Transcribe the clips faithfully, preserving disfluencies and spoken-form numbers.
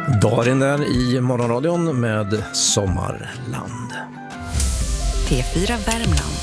Darin där i Morgonradion med Sommarland. P fyra Värmland.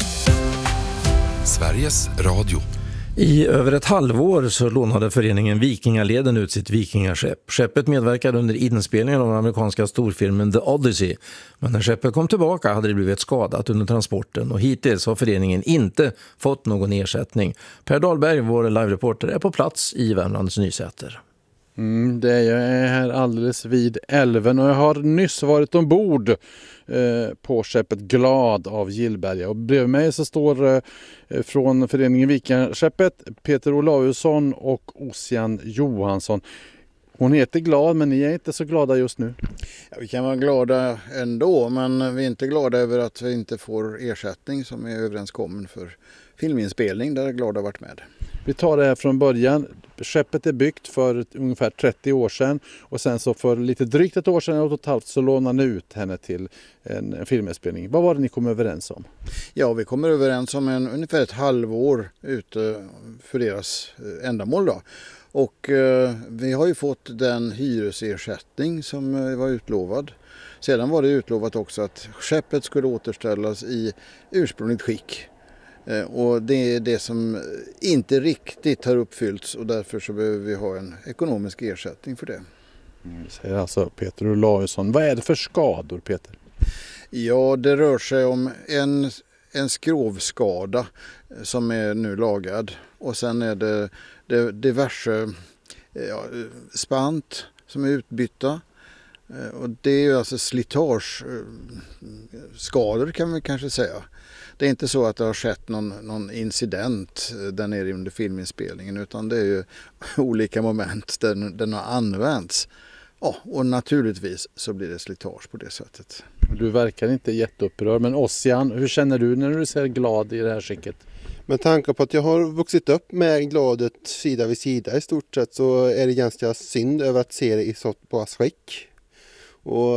Sveriges Radio. I över ett halvår så lånade föreningen Vikingaleden ut sitt vikingaskepp. Skeppet medverkade under inspelningen av den amerikanska storfilmen The Odyssey. Men när skeppet kom tillbaka hade det blivit skadat under transporten och hittills har föreningen inte fått någon ersättning. Per Dahlberg, vår live-reporter, är på plats i Värmlands Nysäter. Mm, det är jag är här alldeles vid älven och jag har nyss varit ombord eh, på skeppet Glad av Gillberga. Och bredvid mig så står eh, från föreningen Vikingaskeppet Peter Olausson och Ossian Johansson. Hon heter Glad, men ni är inte så glada just nu. Ja, vi kan vara glada ändå, men vi är inte glada över att vi inte får ersättning som är överenskommen för filminspelning där Glad har varit med. Vi tar det här från början. Skeppet är byggt för ungefär trettio år sedan och sen så för lite drygt ett år sedan och totalt så lånade ni ut henne till en filminspelning. Vad var det ni kom överens om? Ja, vi kommer överens om en, ungefär ett halvår ute för deras ändamål då. Och eh, vi har ju fått den hyresersättning som eh, var utlovad. Sedan var det utlovat också att skeppet skulle återställas i ursprungligt skick. Och det är det som inte riktigt har uppfyllts och därför så behöver vi ha en ekonomisk ersättning för det. Mm, säger alltså Peter Olausson. Vad är det för skador, Peter? Ja, det rör sig om en, en skrovskada som är nu lagad och sen är det, det diverse ja, spant som är utbytta. Och det är ju alltså slitageskador kan vi kanske säga. Det är inte så att det har skett någon, någon incident där nere under filminspelningen utan det är ju olika moment där den har använts. Ja, och naturligtvis så blir det slitage på det sättet. Du verkar inte jätteupprörd, men Ossian, hur känner du när du ser Glad i det här skicket? Med tanke på att jag har vuxit upp med Gladet sida vid sida i stort sett så är det ganska synd över att se det i så pass skick. Och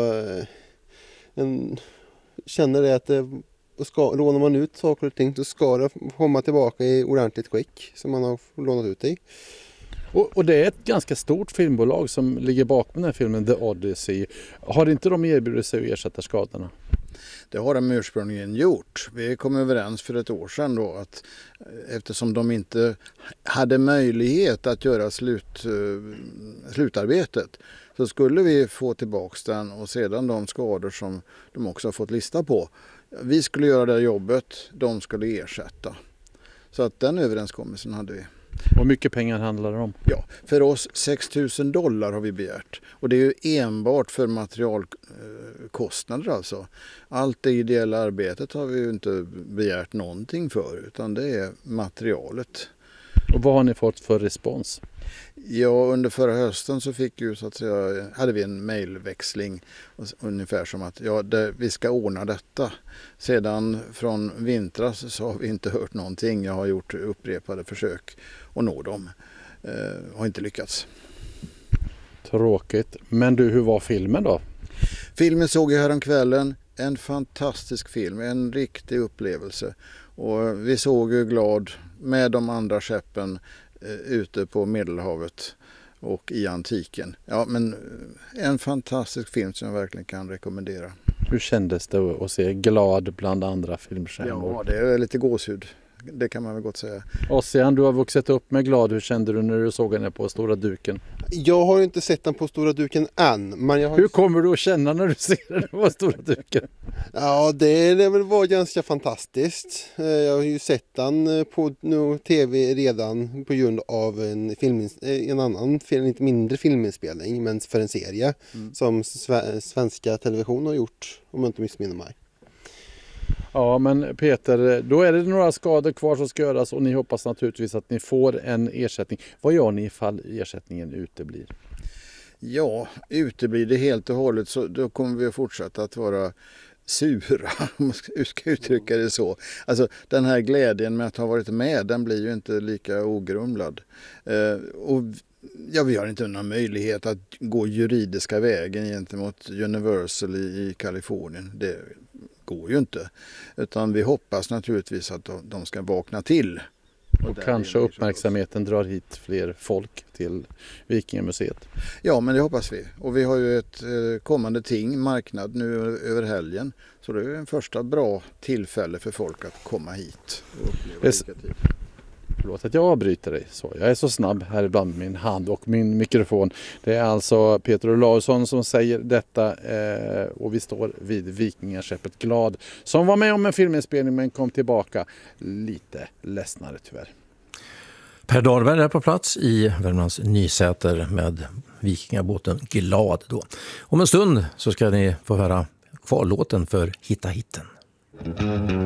en, känner det att det, ska, lånar man ut saker och ting så ska det komma tillbaka i ordentligt skick som man har lånat ut i. Och, och det är ett ganska stort filmbolag som ligger bakom den här filmen The Odyssey. Har inte de erbjudit sig att ersätta skadorna? Det har de ursprungligen gjort. Vi kom överens för ett år sedan då att eftersom de inte hade möjlighet att göra slut, slutarbetet så skulle vi få tillbaka den och sedan de skador som de också har fått lista på. Vi skulle göra det jobbet, de skulle ersätta. Så att den överenskommelsen hade vi. Och mycket pengar handlar det om? Ja, för oss sex tusen dollar har vi begärt. Och det är ju enbart för materialkostnader alltså. Allt det ideella arbetet har vi ju inte begärt någonting för utan det är materialet. Och vad har ni fått för respons? Ja, under förra hösten så fick ju, så att säga, hade vi en mejlväxling ungefär som att ja, det, vi ska ordna detta. Sedan från vintras så har vi inte hört någonting. Jag har gjort upprepade försök att nå dem. Eh, har inte lyckats. Tråkigt. Men du, hur var filmen då? Filmen såg jag häromkvällen. En fantastisk film, en riktig upplevelse. Och vi såg ju Glad med de andra skeppen ute på Medelhavet och i antiken. Ja, men en fantastisk film som jag verkligen kan rekommendera. Hur kändes det att se Glad bland andra filmstjärnor? Ja, det är lite gåshud. Det kan man väl gott säga. Ossian, du har vuxit upp med Glad. Hur kände du när du såg henne på stora duken? Jag har inte sett den på stora duken än. Men jag har... Hur kommer du att känna när du ser den på stora duken? Ja, det, det väl var ganska fantastiskt. Jag har ju sett den på no, tv redan på grund av en, film, en annan, inte mindre filminspelning, men för en serie mm. som svenska television har gjort, om jag inte missminner mig. Ja, men Peter, då är det några skador kvar som ska göras och ni hoppas naturligtvis att ni får en ersättning. Vad gör ni ifall ersättningen uteblir? Ja, uteblir det helt och hållet så då kommer vi att fortsätta att vara sura, om man ska uttrycka det så. Alltså den här glädjen med att ha varit med, den blir ju inte lika ogrumlad. Eh, och ja, vi har inte någon möjlighet att gå juridiska vägen gentemot Universal i, i Kalifornien. Det går ju inte. Utan vi hoppas naturligtvis att de, de ska vakna till Och där kanske är vi uppmärksamheten drar hit fler folk till Vikingamuseet. Ja, men det hoppas vi. Och vi har ju ett eh, kommande ting, marknad, nu över helgen. Så det är en första bra tillfälle för folk att komma hit och uppleva Yes. olika tider. Förlåt att jag avbryter dig. Så jag är så snabb här ibland med min hand och min mikrofon. Det är alltså Peter Olausson som säger detta eh, och vi står vid Vikingaskeppet Glad som var med om en filminspelning men kom tillbaka lite ledsnare tyvärr. Per Dahlberg är på plats i Värmlands Nysäter med vikingabåten Glad då. Om en stund så ska ni få höra kvarlåten för Hitta hitten.